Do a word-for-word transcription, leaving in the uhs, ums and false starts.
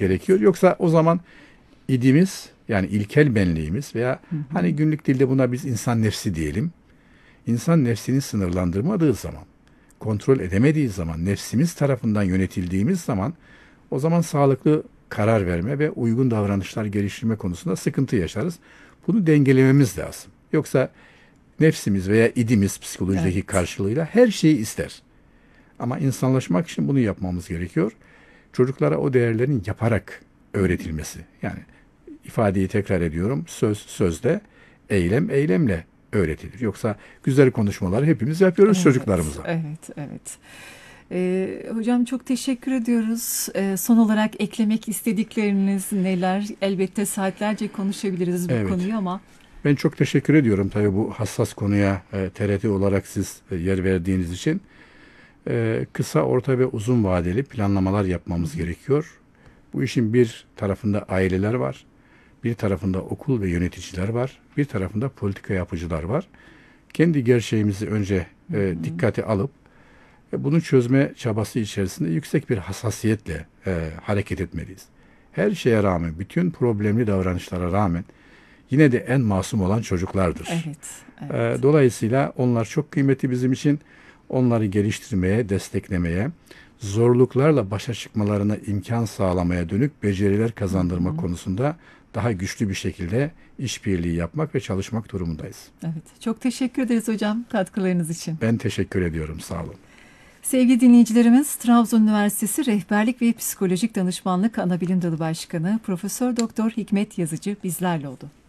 gerekiyor. Yoksa o zaman idimiz, yani ilkel benliğimiz veya Hı hı. hani günlük dilde buna biz insan nefsi diyelim. İnsan nefsini sınırlandırmadığı zaman, kontrol edemediği zaman, nefsimiz tarafından yönetildiğimiz zaman o zaman sağlıklı karar verme ve uygun davranışlar geliştirme konusunda sıkıntı yaşarız. Bunu dengelememiz lazım. Yoksa nefsimiz veya idimiz psikolojideki Evet. karşılığıyla her şeyi ister. Ama insanlaşmak için bunu yapmamız gerekiyor. Çocuklara o değerlerin yaparak öğretilmesi. Yani ifadeyi tekrar ediyorum. Söz sözde, eylem eylemle öğretilir. Yoksa güzel konuşmaları hepimiz yapıyoruz Evet, çocuklarımıza. evet, evet. Ee, hocam çok teşekkür ediyoruz. Ee, son olarak eklemek istedikleriniz neler? Elbette saatlerce konuşabiliriz bu Evet. konuyu ama. Ben çok teşekkür ediyorum tabii bu hassas konuya e, T R T olarak siz e, yer verdiğiniz için. E, kısa, orta ve uzun vadeli planlamalar yapmamız gerekiyor. Bu işin bir tarafında aileler var, bir tarafında okul ve yöneticiler var, bir tarafında politika yapıcılar var. Kendi gerçeğimizi önce e, dikkate alıp e, bunu çözme çabası içerisinde yüksek bir hassasiyetle e, hareket etmeliyiz. Her şeye rağmen, bütün problemli davranışlara rağmen yine de en masum olan çocuklardır. Evet, evet. E, dolayısıyla onlar çok kıymetli bizim için. Onları geliştirmeye, desteklemeye, zorluklarla başa çıkmalarına imkan sağlamaya dönük beceriler kazandırma Hı hı. konusunda daha güçlü bir şekilde işbirliği yapmak ve çalışmak durumundayız. Evet. Çok teşekkür ederiz hocam katkılarınız için. Ben teşekkür ediyorum. Sağ olun. Sevgili dinleyicilerimiz, Trabzon Üniversitesi Rehberlik ve Psikolojik Danışmanlık Anabilim Dalı Başkanı Profesör Doktor Hikmet Yazıcı bizlerle oldu.